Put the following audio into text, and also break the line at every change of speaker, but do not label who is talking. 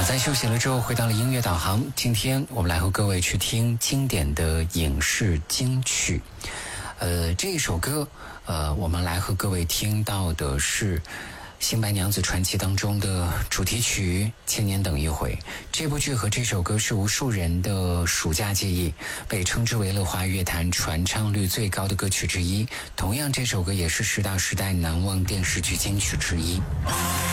在休息了之后回到了音乐导航，今天我们来和各位去听经典的影视金曲。这一首歌我们来和各位听到的是新白娘子传奇当中的主题曲《千年等一回》。这部剧和这首歌是无数人的暑假记忆，被称之为了华语乐坛传唱率最高的歌曲之一。同样，这首歌也是10大时代难忘电视剧金曲之一。